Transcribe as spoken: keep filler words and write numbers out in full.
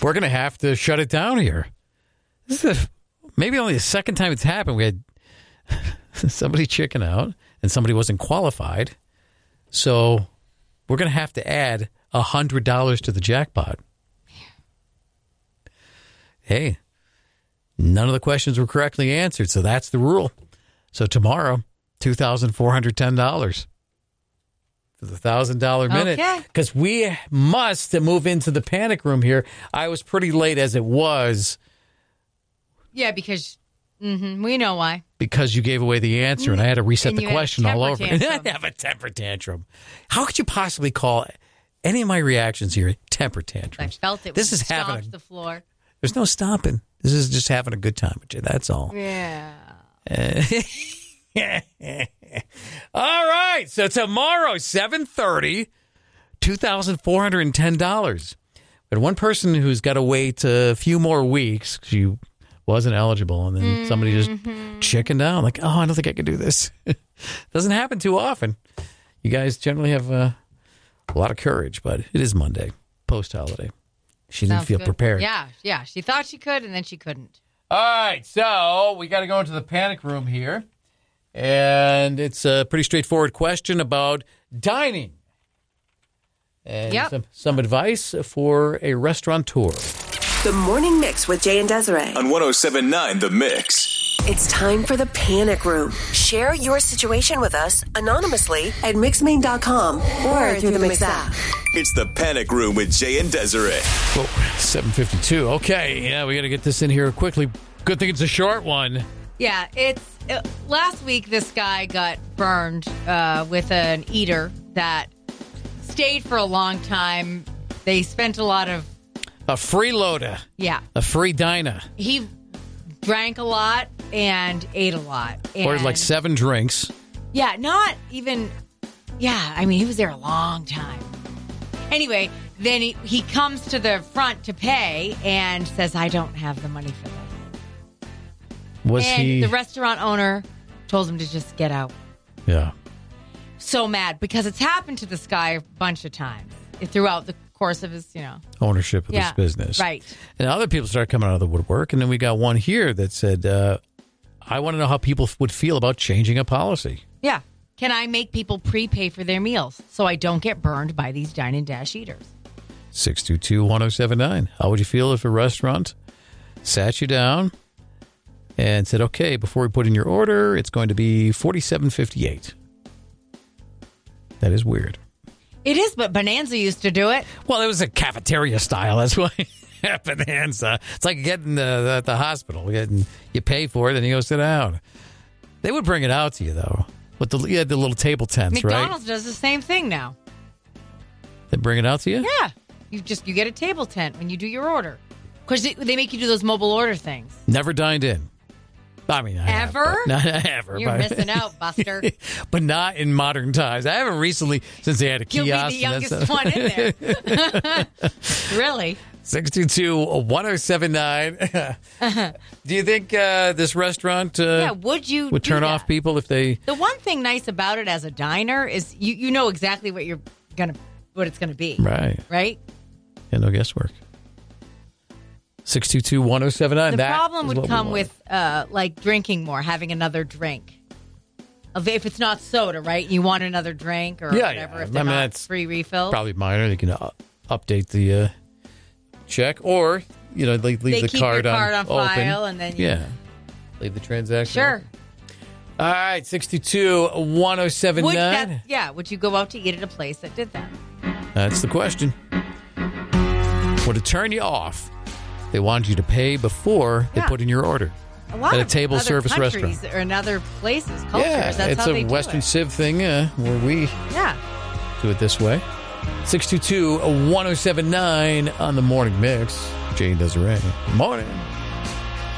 we're going to have to shut it down here. This is a, maybe only the second time it's happened. We had somebody chicken out and somebody wasn't qualified. So we're going to have to add one hundred dollars to the jackpot. Hey, none of the questions were correctly answered, so that's the rule. So tomorrow, two thousand four hundred ten dollars for the one thousand dollars minute. Because okay. we must move into the panic room here. I was pretty late as it was. Yeah, because mm-hmm, we know why. Because you gave away the answer, and I had to reset and the question all over. I have a temper tantrum. How could you possibly call any of my reactions here temper tantrums? I felt it. This when is you happening. Stomped the floor. There's no stomping. This is just having a good time with you. That's all. Yeah. Uh, all right. So tomorrow, seven thirty, two thousand four hundred ten dollars. But one person who's got to wait a few more weeks, she wasn't eligible, and then mm-hmm. somebody just chickened out, like, oh, I don't think I can do this. Doesn't happen too often. You guys generally have uh, a lot of courage, but it is Monday, post-holiday. She Sounds didn't feel good. prepared. Yeah, yeah. She thought she could, and then she couldn't. All right, so we got to go into the panic room here. And it's a pretty straightforward question about dining. And yep. some, some advice for a restaurateur. The Morning Mix with Jay and Desiree. On one oh seven point nine The Mix. It's time for the panic room. Share your situation with us anonymously at mix main dot com or through the Mix app. It's the Panic Room with Jay and Desiree. Oh, seven fifty-two. Okay, yeah, we got to get this in here quickly. Good thing it's a short one. Yeah, it's uh, last week this guy got burned uh, with an eater that stayed for a long time. They spent a lot of... A freeloader. Yeah. A free diner. He drank a lot and ate a lot. And Ordered like seven drinks. Yeah, not even... Yeah, I mean, he was there a long time. Anyway, then he, he comes to the front to pay and says, I don't have the money for this. Was and he... the restaurant owner told him to just get out. Yeah. So mad because it's happened to this guy a bunch of times throughout the course of his, you know... ownership of yeah, his business. Right. And other people started coming out of the woodwork. And then we got one here that said, uh, I want to know how people would feel about changing a policy. Yeah. Can I make people prepay for their meals so I don't get burned by these Dine and Dash eaters? six two two, one oh seven nine. How would you feel if a restaurant sat you down and said, okay, before we put in your order, it's going to be forty-seven fifty-eight. That is weird. It is, but Bonanza used to do it. Well, it was a cafeteria style. That's why Bonanza. It's like getting the, the, the hospital. Getting, you pay for it, and you go sit down. They would bring it out to you, though. With the, you had the little table tents, McDonald's right? McDonald's does the same thing now. They bring it out to you? Yeah. You just you get a table tent when you do your order. Because they, they make you do those mobile order things. Never dined in. I mean, I ever? Have, not ever. You're but, missing out, Buster. But not in modern times. I haven't recently, since they had a kiosk. You'll be the youngest one in there. Really? six two two, one oh seven nine. Uh-huh. Do you think uh, this restaurant uh, yeah, would, you would turn off people if they... The one thing nice about it as a diner is you, you know exactly what you're gonna what it's going to be. Right. Right? Yeah, no guesswork. six two two, one oh seven nine. The that problem would come with, uh, like, drinking more, having another drink. If it's not soda, right? You want another drink or yeah, whatever. Yeah. If they're I mean, not that's free refills. Probably minor. They can uh, update the uh, check. Or, you know, leave, leave they the keep card, your card on, on file open. and then you... Yeah. Leave the transaction Sure. open. All right, six two two, one oh seven nine. Would that, yeah, would you go out to eat at a place that did that? That's the question. Would it turn you off? They want you to pay before they yeah. put in your order. A lot at a of table other service countries restaurant. Or in other places, cultures, yeah, that's it's how a they do Western it. Civ thing uh, where we yeah. do it this way. six two two, one oh seven nine on the Morning Mix. Jay and Desiree. Morning.